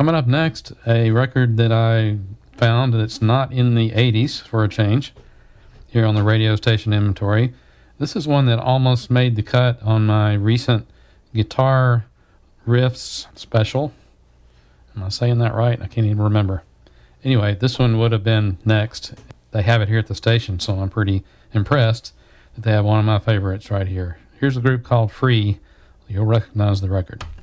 Coming up next, a record that I found that's not in the 80s for a change here on the radio station inventory. This is one that almost made the cut on my recent guitar riffs special. Am I saying that right? I can't even remember. Anyway, this one would have been next. They have it here at the station, so I'm pretty impressed that they have one of my favorites right here. Here's a group called Free. You'll recognize the record.